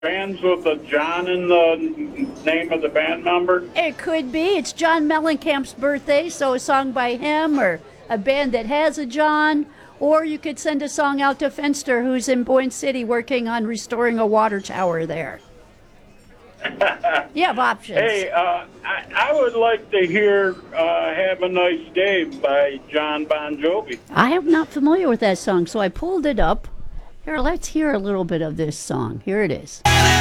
bands with a John in the name of the band member? It could be. It's John Mellencamp's birthday, so a song by him or a band that has a John. Or you could send a song out to Fenster, who's in Boyne City working on restoring a water tower there. You have options. Hey, I would like to hear Have a Nice Day by John Bon Jovi. I am not familiar with that song, so I pulled it up. Here, let's hear a little bit of this song. Here it is.